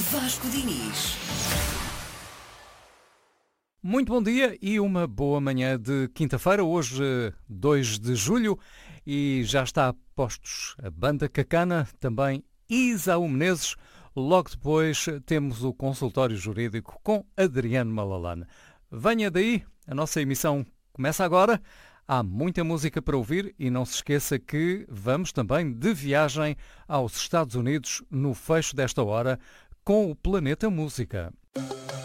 Vasco Diniz. Muito bom dia e uma boa manhã de quinta-feira, hoje 2 de julho, e já está a postos a Banda Cacana, também Isaú Menezes. Logo depois temos o consultório jurídico com Adriano Malalane. Venha daí, a nossa emissão começa agora. Há muita música para ouvir e não se esqueça que vamos também de viagem aos Estados Unidos no fecho desta hora com o Planeta Música.